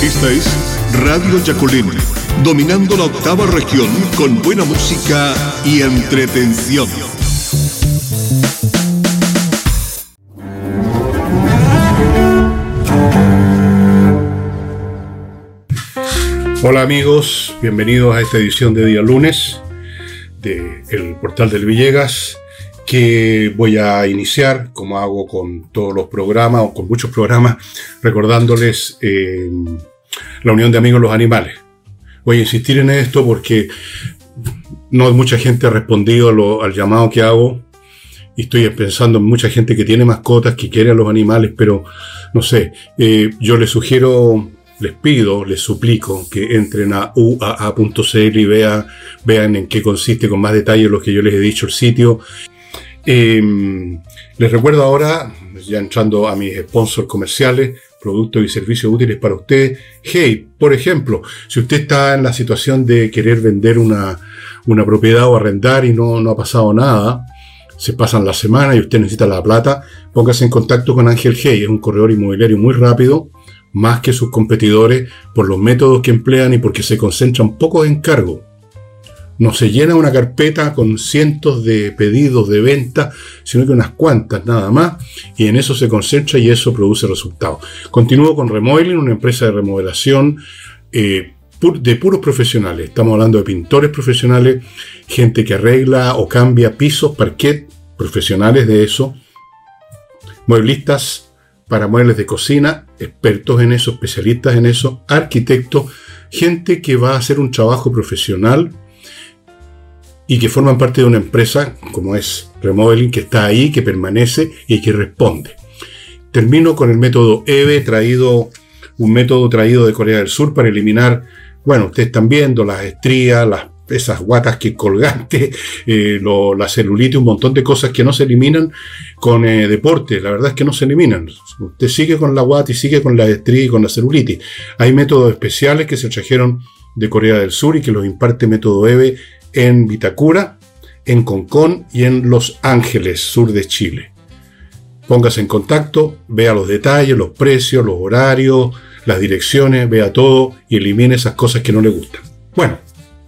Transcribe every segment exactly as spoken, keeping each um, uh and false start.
Esta es Radio Yacolén, dominando la octava región con buena música y entretención. Hola amigos, bienvenidos a esta edición de día lunes de El Portal del Villegas, que voy a iniciar, como hago con todos los programas o con muchos programas, recordándoles eh, la Unión de Amigos de los Animales. Voy a insistir en esto porque no mucha gente ha respondido a lo, al llamado que hago, y estoy pensando en mucha gente que tiene mascotas, que quiere a los animales, pero no sé, eh, yo les sugiero... Les pido, les suplico que entren a u a a punto c l y vea, vean en qué consiste con más detalle lo que yo les he dicho, el sitio. Eh, les recuerdo ahora, ya entrando a mis sponsors comerciales, productos y servicios útiles para usted. Hey, por ejemplo, si usted está en la situación de querer vender una, una propiedad o arrendar y no, no ha pasado nada, se pasan la semana y usted necesita la plata, póngase en contacto con Ángel Hey, es un corredor inmobiliario muy rápido, más que sus competidores por los métodos que emplean y porque se concentran pocos encargos. No se llena una carpeta con cientos de pedidos de venta, sino que unas cuantas nada más, y en eso se concentra y eso produce resultados. Continúo con Remodeling, una empresa de remodelación eh, de puros profesionales. Estamos hablando de pintores profesionales, gente que arregla o cambia pisos, parquet, profesionales de eso, mueblistas para muebles de cocina, expertos en eso, especialistas en eso, arquitectos, gente que va a hacer un trabajo profesional y que forman parte de una empresa como es Remodeling, que está ahí, que permanece y que responde. Termino con el método E V E, traído, un método traído de Corea del Sur para eliminar, bueno, ustedes están viendo las estrías, las esas guatas que colgantes, eh, lo, la celulitis, un montón de cosas que no se eliminan con eh, deporte. La verdad es que no se eliminan. Usted sigue con la guata y sigue con la estría y con la celulitis. Hay métodos especiales que se trajeron de Corea del Sur y que los imparte método E V E en Vitacura, en Concón y en Los Ángeles, sur de Chile. Póngase en contacto, vea los detalles, los precios, los horarios, las direcciones, vea todo y elimine esas cosas que no le gustan. Bueno,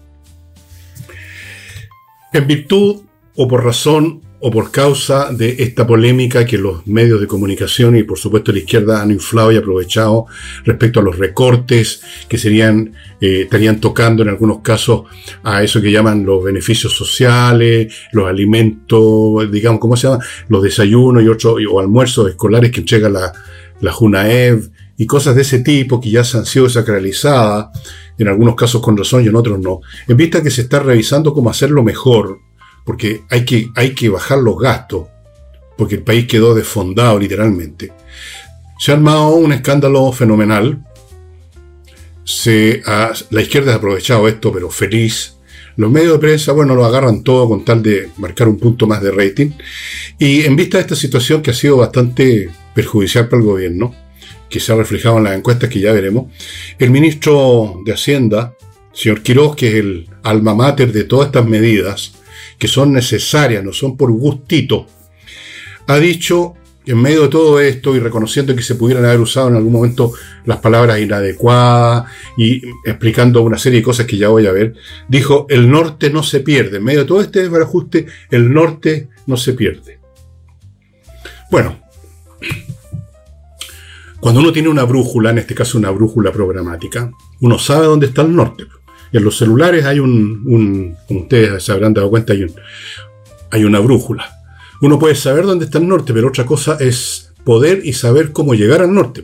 en virtud o por razón o por causa de esta polémica que los medios de comunicación y por supuesto la izquierda han inflado y aprovechado respecto a los recortes que serían, eh, estarían tocando en algunos casos a eso que llaman los beneficios sociales, los alimentos, digamos, ¿cómo se llama? Los desayunos y otros, o almuerzos escolares que entrega la, la JUNAEV y cosas de ese tipo que ya han sido sacralizadas, en algunos casos con razón y en otros no, en vista que se está revisando cómo hacerlo mejor, porque hay que, hay que bajar los gastos, porque el país quedó desfondado literalmente. Se ha armado un escándalo fenomenal, se ha, la izquierda ha aprovechado esto, pero feliz. Los medios de prensa, bueno, lo agarran todo con tal de marcar un punto más de rating, y en vista de esta situación que ha sido bastante perjudicial para el gobierno, que se ha reflejado en las encuestas que ya veremos, el ministro de Hacienda, señor Quiroz, que es el alma mater de todas estas medidas, que son necesarias, no son por gustito, ha dicho, en medio de todo esto y reconociendo que se pudieran haber usado en algún momento las palabras inadecuadas y explicando una serie de cosas que ya voy a ver, dijo, el norte no se pierde. En medio de todo este desbarajuste, el norte no se pierde. Bueno, cuando uno tiene una brújula, en este caso una brújula programática, uno sabe dónde está el norte. En los celulares hay un, un como ustedes se habrán dado cuenta, hay, un, hay una brújula. Uno puede saber dónde está el norte, pero otra cosa es poder y saber cómo llegar al norte.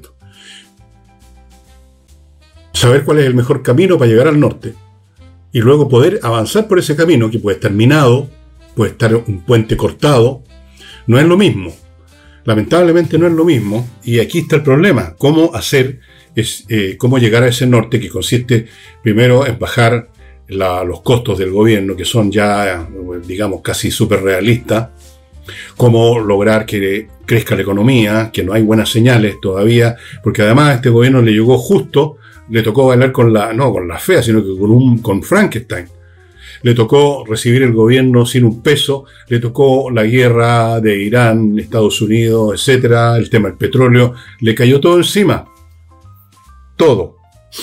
Saber cuál es el mejor camino para llegar al norte. Y luego poder avanzar por ese camino, que puede estar minado, puede estar un puente cortado. No es lo mismo. Lamentablemente no es lo mismo, y aquí está el problema, cómo hacer, es, eh, cómo llegar a ese norte, que consiste primero en bajar la, los costos del gobierno, que son ya, digamos, casi súper realistas, cómo lograr que crezca la economía, que no hay buenas señales todavía, porque además a este gobierno le llegó justo, le tocó bailar con la, no con la fea, sino que con, un, con Frankenstein. Le tocó recibir el gobierno sin un peso, le tocó la guerra de Irán, Estados Unidos, etcétera, el tema del petróleo, le cayó todo encima. Todo.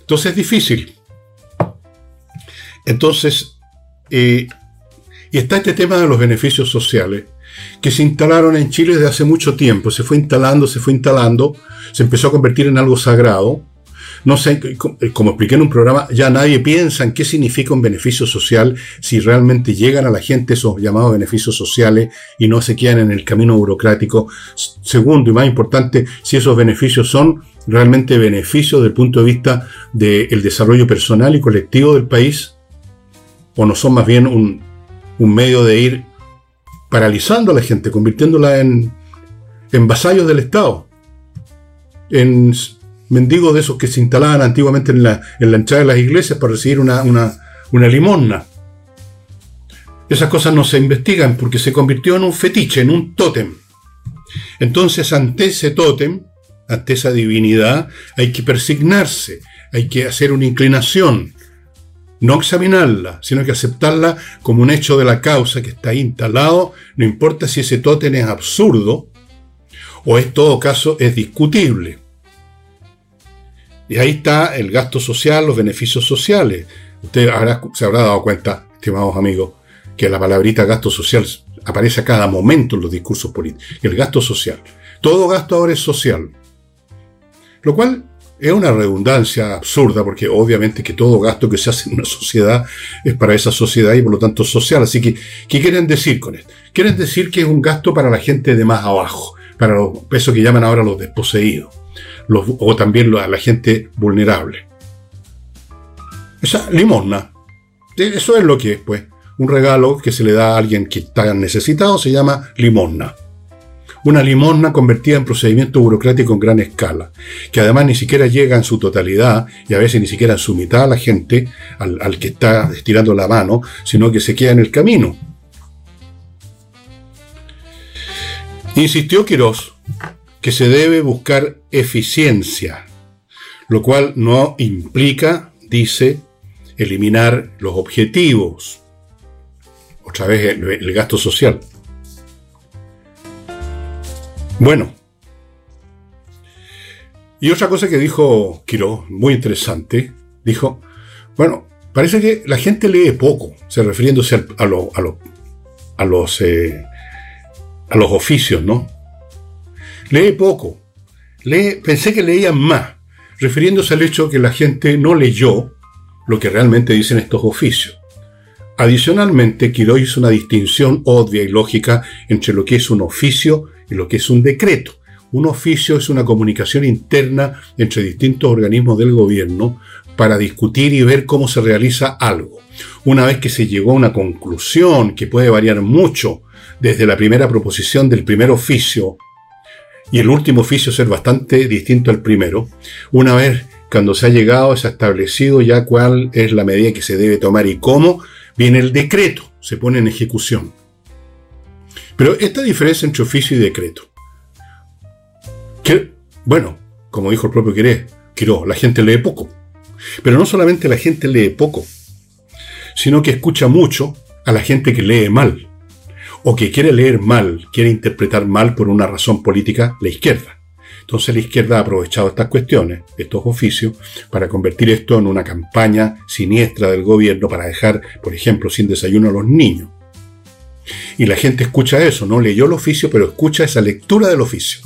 Entonces es difícil. Entonces, eh, y está este tema de los beneficios sociales, que se instalaron en Chile desde hace mucho tiempo. Se fue instalando, se fue instalando, se empezó a convertir en algo sagrado. No sé, como expliqué en un programa, ya nadie piensa en qué significa un beneficio social, si realmente llegan a la gente esos llamados beneficios sociales y no se quedan en el camino burocrático. Segundo, y más importante, si esos beneficios son realmente beneficios desde el punto de vista del desarrollo personal y colectivo del país, o no son más bien un, un medio de ir paralizando a la gente, convirtiéndola en, en vasallos del Estado, en mendigos de esos que se instalaban antiguamente en la, en la entrada de las iglesias para recibir una, una, una limosna. Esas cosas no se investigan porque se convirtió en un fetiche, en un tótem. Entonces, ante ese tótem, ante esa divinidad, hay que persignarse, hay que hacer una inclinación, no examinarla, sino que aceptarla como un hecho de la causa que está ahí instalado, no importa si ese tótem es absurdo o en todo caso es discutible. Y ahí está el gasto social, los beneficios sociales. Usted habrá, se habrá dado cuenta, estimados amigos, que la palabrita gasto social aparece a cada momento en los discursos políticos. El gasto social. Todo gasto ahora es social. Lo cual es una redundancia absurda, porque obviamente que todo gasto que se hace en una sociedad es para esa sociedad y por lo tanto social. Así que, ¿qué quieren decir con esto? Quieren decir que es un gasto para la gente de más abajo, para los, eso que llaman ahora los desposeídos. Los, o también a la gente vulnerable. Esa limosna, eso es lo que es, pues. Un regalo que se le da a alguien que está necesitado se llama limosna. Una limosna convertida en procedimiento burocrático en gran escala, que además ni siquiera llega en su totalidad, y a veces ni siquiera en su mitad a la gente, al, al que está estirando la mano, sino que se queda en el camino. Insistió Quirós que se debe buscar eficiencia, lo cual no implica, dice, eliminar los objetivos. Otra vez el, el gasto social. Bueno. Y otra cosa que dijo Quirós, muy interesante, dijo, bueno, parece que la gente lee poco, o sea, refiriéndose a, a, lo, a, lo, a, los, eh, a los oficios, ¿no? Lee poco. Lee, pensé que leían más, refiriéndose al hecho que la gente no leyó lo que realmente dicen estos oficios. Adicionalmente, Quirós hizo una distinción obvia y lógica entre lo que es un oficio y lo que es un decreto. Un oficio es una comunicación interna entre distintos organismos del gobierno para discutir y ver cómo se realiza algo. Una vez que se llegó a una conclusión que puede variar mucho desde la primera proposición del primer oficio y el último oficio ser bastante distinto al primero, una vez cuando se ha llegado, se ha establecido ya cuál es la medida que se debe tomar y cómo, viene el decreto, se pone en ejecución. Pero esta diferencia entre oficio y decreto, que, bueno, como dijo el propio Quirós, la gente lee poco. Pero no solamente la gente lee poco, sino que escucha mucho a la gente que lee mal, o que quiere leer mal, quiere interpretar mal por una razón política, la izquierda. Entonces la izquierda ha aprovechado estas cuestiones, estos oficios, para convertir esto en una campaña siniestra del gobierno para dejar, por ejemplo, sin desayuno a los niños. Y la gente escucha eso, no leyó el oficio, pero escucha esa lectura del oficio.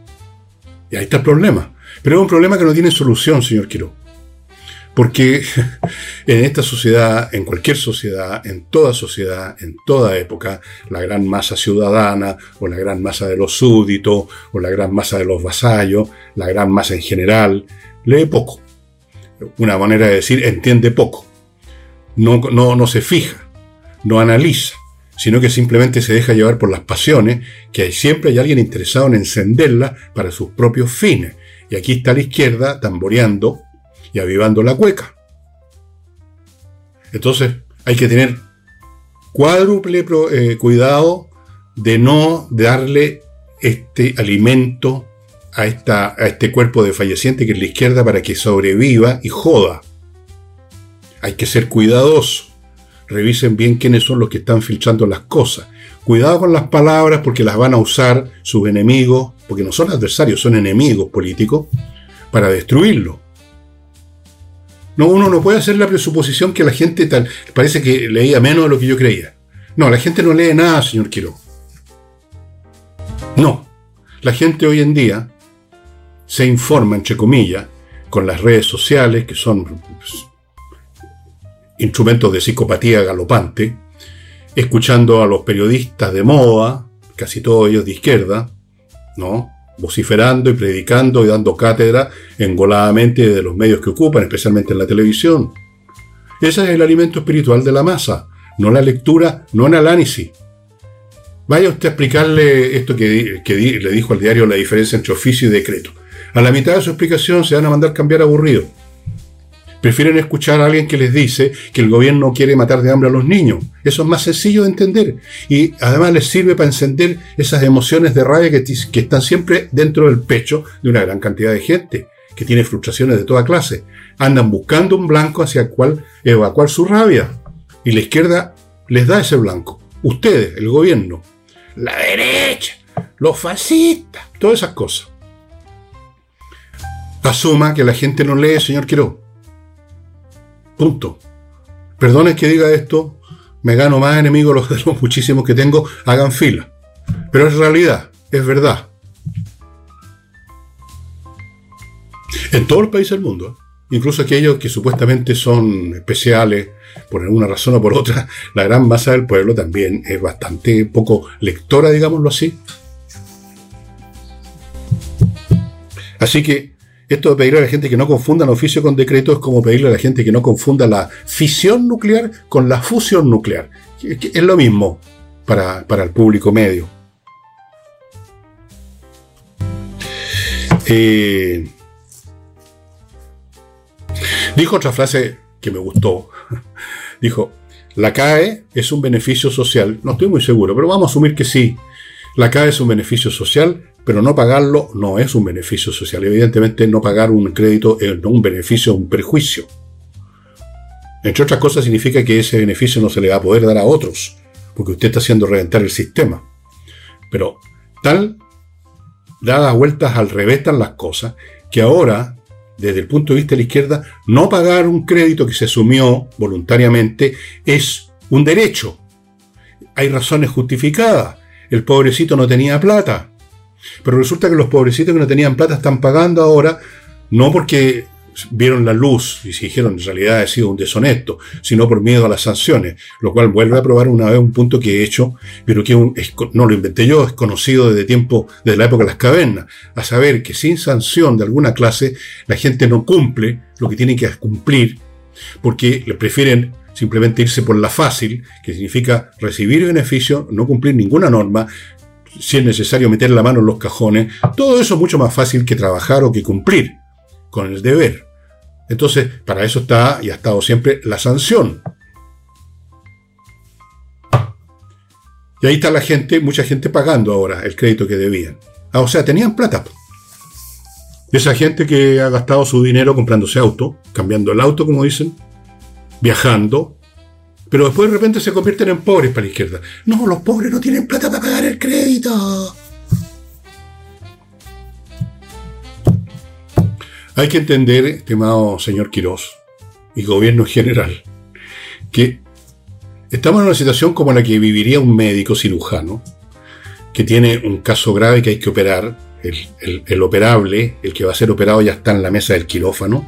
Y ahí está el problema. Pero es un problema que no tiene solución, señor Quirós. Porque en esta sociedad, en cualquier sociedad, en toda sociedad, en toda época, la gran masa ciudadana, o la gran masa de los súbditos, o la gran masa de los vasallos, la gran masa en general, lee poco. Una manera de decir, entiende poco. No, no, no se fija, no analiza, sino que simplemente se deja llevar por las pasiones, que siempre hay alguien interesado en encenderlas para sus propios fines. Y aquí está la izquierda tamboreando y avivando la cueca. Entonces hay que tener cuádruple eh, cuidado de no darle este alimento a, esta, a este cuerpo de falleciente que es la izquierda para que sobreviva y joda. Hay que ser cuidadoso. Revisen bien quiénes son los que están filtrando las cosas. Cuidado con las palabras porque las van a usar sus enemigos, porque no son adversarios, son enemigos políticos, para destruirlo. No, uno no puede hacer la presuposición que la gente tal, parece que leía menos de lo que yo creía. No, la gente no lee nada, señor Quiroz. No. La gente hoy en día se informa, entre comillas, con las redes sociales, que son pues, instrumentos de psicopatía galopante, escuchando a los periodistas de moda, casi todos ellos de izquierda, ¿no? Vociferando y predicando y dando cátedra engoladamente de los medios que ocupan, especialmente en la televisión. Ese es el alimento espiritual de la masa, no la lectura, no el análisis. Vaya usted a explicarle esto que, que le dijo al diario la diferencia entre oficio y decreto. A la mitad de su explicación se van a mandar cambiar aburrido. Prefieren escuchar a alguien que les dice que el gobierno quiere matar de hambre a los niños. Eso es más sencillo de entender. Y además les sirve para encender esas emociones de rabia que, que están siempre dentro del pecho de una gran cantidad de gente que tiene frustraciones de toda clase. Andan buscando un blanco hacia el cual evacuar su rabia. Y la izquierda les da ese blanco. Ustedes, el gobierno, la derecha, los fascistas, todas esas cosas. Asuma que la gente no lee, señor Quiroz. Punto. Perdonen que diga esto, me gano más enemigos los de los muchísimos que tengo, hagan fila. Pero es realidad, es verdad. En todos los países del mundo, ¿eh? Incluso aquellos que supuestamente son especiales, por alguna razón o por otra, la gran masa del pueblo también es bastante poco lectora, digámoslo así. Así que esto de pedirle a la gente que no confundan oficio con decreto es como pedirle a la gente que no confunda la fisión nuclear con la fusión nuclear. Es lo mismo para, para el público medio. Eh, dijo otra frase que me gustó. Dijo, la C A E es un beneficio social. No estoy muy seguro, pero vamos a asumir que sí. La C A E es un beneficio social, pero no pagarlo no es un beneficio social. Evidentemente no pagar un crédito es no un beneficio, es un perjuicio. Entre otras cosas significa que ese beneficio no se le va a poder dar a otros, porque usted está haciendo reventar el sistema. Pero tal, dadas vueltas al revés están las cosas, que ahora, desde el punto de vista de la izquierda, no pagar un crédito que se asumió voluntariamente es un derecho. Hay razones justificadas. El pobrecito no tenía plata. Pero resulta que los pobrecitos que no tenían plata están pagando ahora, no porque vieron la luz y se dijeron en realidad ha sido un deshonesto, sino por miedo a las sanciones, lo cual vuelve a probar una vez un punto que he hecho, pero que un, es, no lo inventé yo, es conocido desde tiempo, desde la época de las cavernas, a saber que sin sanción de alguna clase la gente no cumple lo que tiene que cumplir, porque le prefieren simplemente irse por la fácil, que significa recibir beneficio, no cumplir ninguna norma, si es necesario meter la mano en los cajones. Todo eso es mucho más fácil que trabajar o que cumplir con el deber. Entonces, para eso está y ha estado siempre la sanción. Y ahí está la gente, mucha gente pagando ahora el crédito que debían. Ah, o sea, tenían plata. Esa gente que ha gastado su dinero comprándose auto, cambiando el auto, como dicen, viajando, pero después de repente se convierten en pobres para la izquierda. No, los pobres no tienen plata para pagar el crédito. Hay que entender, estimado señor Quiroz y gobierno en general, que estamos en una situación como la que viviría un médico cirujano que tiene un caso grave que hay que operar. El, el, el operable, el que va a ser operado ya está en la mesa del quirófano.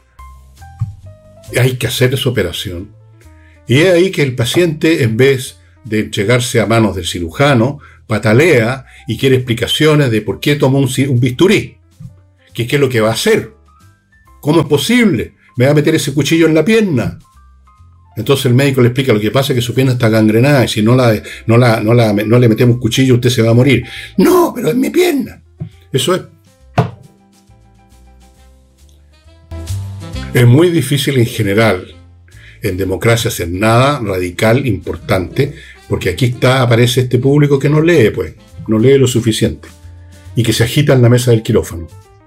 Hay que hacer esa operación. Y es ahí que el paciente, en vez de entregarse a manos del cirujano, patalea y quiere explicaciones de por qué tomó un, un bisturí. ¿Qué, ¿Qué es lo que va a hacer? ¿Cómo es posible? ¿Me va a meter ese cuchillo en la pierna? Entonces el médico le explica, lo que pasa es que su pierna está gangrenada y si no, la, no, la, no, la, no le metemos cuchillo usted se va a morir. No, pero es mi pierna. Eso es. Es muy difícil en general, en democracia, hacer nada radical, importante, porque aquí está, aparece este público que no lee, pues, no lee lo suficiente, y que se agita en la mesa del quirófano.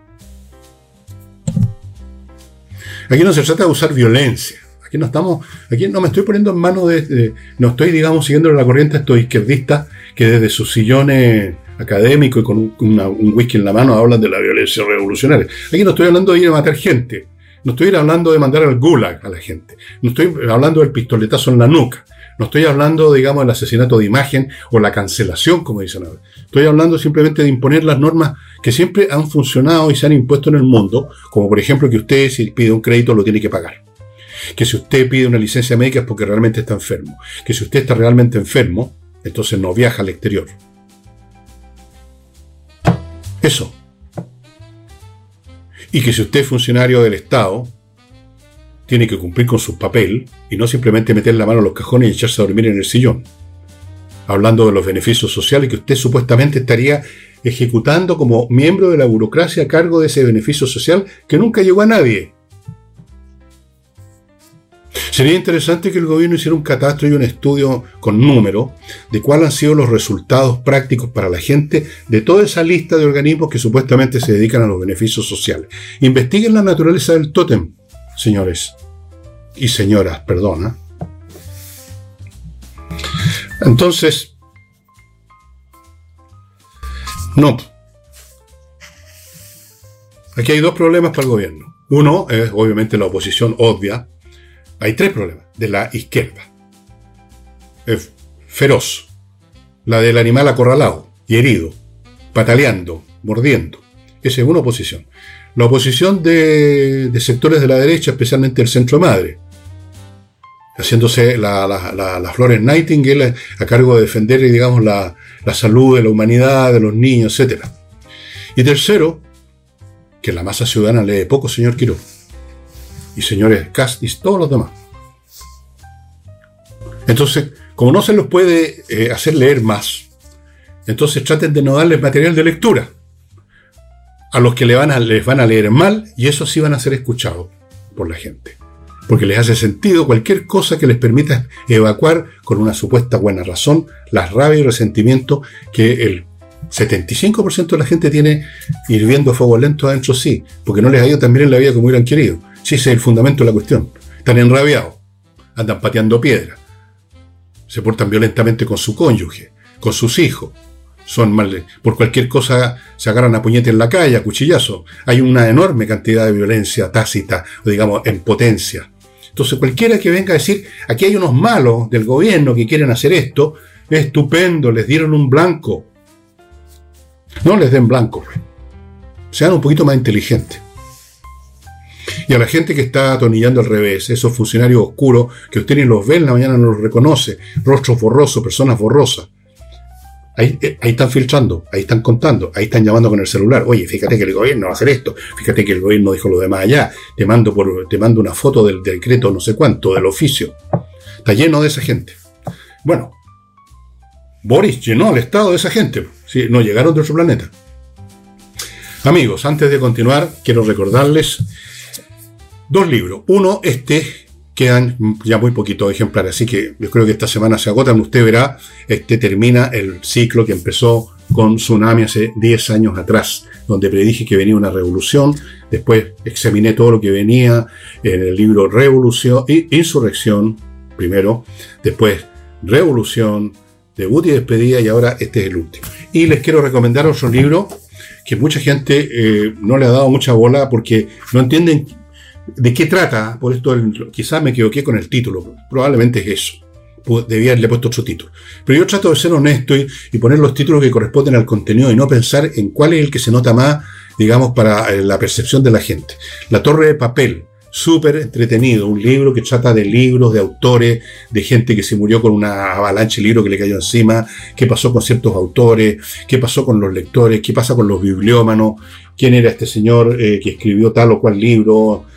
Aquí no se trata de usar violencia. Aquí no estamos, aquí no me estoy poniendo en manos de, de, no estoy, digamos, siguiendo la corriente a estos izquierdistas que desde sus sillones académicos y con un, una, un whisky en la mano hablan de la violencia revolucionaria. Aquí no estoy hablando de ir a matar gente. No estoy hablando de mandar al gulag a la gente. No estoy hablando del pistoletazo en la nuca. No estoy hablando, digamos, del asesinato de imagen o la cancelación, como dicen ahora. Estoy hablando simplemente de imponer las normas que siempre han funcionado y se han impuesto en el mundo, como por ejemplo que usted, si pide un crédito, lo tiene que pagar. Que si usted pide una licencia médica es porque realmente está enfermo. Que si usted está realmente enfermo, entonces no viaja al exterior. Eso. Y que si usted es funcionario del Estado, tiene que cumplir con su papel y no simplemente meter la mano en los cajones y echarse a dormir en el sillón. Hablando de los beneficios sociales que usted supuestamente estaría ejecutando como miembro de la burocracia a cargo de ese beneficio social que nunca llegó a nadie. Sería interesante que el gobierno hiciera un catastro y un estudio con números de cuáles han sido los resultados prácticos para la gente de toda esa lista de organismos que supuestamente se dedican a los beneficios sociales. Investiguen la naturaleza del tótem, señores y señoras, perdona. Entonces, no. Aquí hay dos problemas para el gobierno. Uno es obviamente la oposición obvia. Hay tres problemas. De la izquierda. Es feroz. La del animal acorralado y herido, pataleando, mordiendo. Esa es una oposición. La oposición de, de sectores de la derecha, especialmente el centro madre, haciéndose la, la, la, la Florence Nightingale a cargo de defender, digamos, la, la salud de la humanidad, de los niños, etcétera. Y tercero, que la masa ciudadana lee poco, señor Quiroz, y señores Kast y todos los demás. Entonces, como no se los puede eh, hacer leer más, entonces traten de no darles material de lectura a los que le van a, les van a leer mal, y eso sí van a ser escuchados por la gente. Porque les hace sentido cualquier cosa que les permita evacuar con una supuesta buena razón la rabia y resentimiento que el setenta y cinco por ciento de la gente tiene hirviendo a fuego lento adentro sí, porque no les ha ido tan bien en la vida como hubieran querido. Sí, ese es el fundamento de la cuestión. Están enrabiados, andan pateando piedra, se portan violentamente con su cónyuge, con sus hijos. Son mal, por cualquier cosa se agarran a puñete en la calle, a cuchillazo. Hay una enorme cantidad de violencia tácita, o digamos, en potencia. Entonces cualquiera que venga a decir, aquí hay unos malos del gobierno que quieren hacer esto, es estupendo, les dieron un blanco. No les den blanco, pues. Sean un poquito más inteligentes. Y a la gente que está atonillando al revés, esos funcionarios oscuros que usted ni los ve en la mañana, no los reconoce, rostros borrosos, personas borrosas. Ahí, ahí están filtrando, ahí están contando, ahí están llamando con el celular. Oye, fíjate que el gobierno va a hacer esto, fíjate que el gobierno dijo lo demás allá, te mando, por, te mando una foto del decreto no sé cuánto, del oficio. Está lleno de esa gente. Bueno, Boris llenó al Estado de esa gente. ¿Sí? No llegaron de otro planeta. Amigos, antes de continuar, quiero recordarles dos libros. Uno, este, quedan ya muy poquitos ejemplares, así que yo creo que esta semana se agotan. Usted verá, este termina el ciclo que empezó con Tsunami hace diez años atrás, donde predije que venía una revolución. Después examiné todo lo que venía en el libro Revolución y Insurrección, primero, después Revolución, Debut y Despedida, y ahora este es el último. Y les quiero recomendar otro libro que mucha gente eh, no le ha dado mucha bola porque no entienden de qué trata. Por esto el, quizás me equivoqué con el título, probablemente es eso, debía haberle puesto otro título, pero yo trato de ser honesto y, y poner los títulos que corresponden al contenido y no pensar en cuál es el que se nota más, digamos, para la percepción de la gente. La Torre de Papel, súper entretenido, un libro que trata de libros, de autores, de gente que se murió con una avalancha de libros que le cayó encima, qué pasó con ciertos autores, qué pasó con los lectores, qué pasa con los bibliómanos, quién era este señor eh, que escribió tal o cual libro,